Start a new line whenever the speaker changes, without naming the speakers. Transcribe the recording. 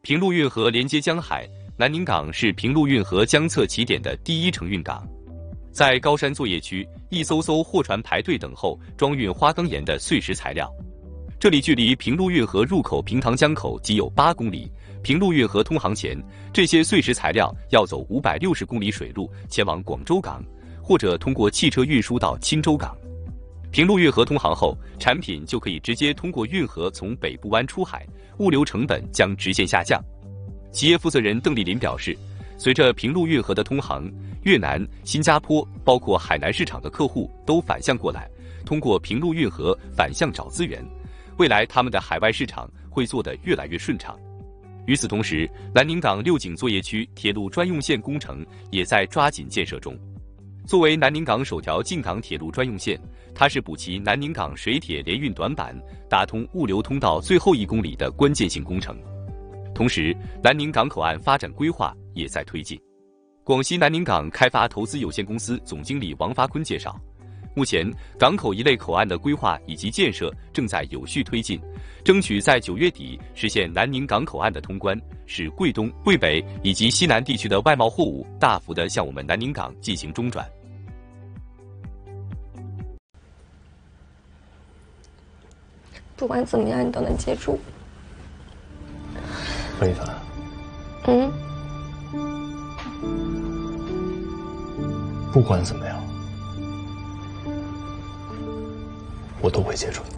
平陆运河连接江海，南宁港是平陆运河江侧起点的第一承运港。在高山作业区，一艘艘货船排队等候装运花岗岩的碎石材料。这里距离平陆运河入口平塘江口仅有8公里。平陆运河通航前，这些碎石材料要走560公里水路前往广州港，或者通过汽车运输到钦州港。平陆运河通航后，产品就可以直接通过运河从北部湾出海，物流成本将直线下降。企业负责人邓丽林表示，随着平陆运河的通航，越南、新加坡包括海南市场的客户都反向过来，通过平陆运河反向找资源，未来他们的海外市场会做得越来越顺畅。与此同时，南宁港六井作业区铁路专用线工程也在抓紧建设中。作为南宁港首条进港铁路专用线，它是补齐南宁港水铁联运短板、打通物流通道最后1公里的关键性工程。同时，南宁港口岸发展规划也在推进。广西南宁港开发投资有限公司总经理王发坤介绍，目前港口一类口岸的规划以及建设正在有序推进，争取在9月底实现南宁港口岸的通关，使桂东、桂北以及西南地区的外贸货物大幅地向我们南宁港进行中转。
不管怎么样，你都能接住。
魏凡，不管怎么样，我都会接住你。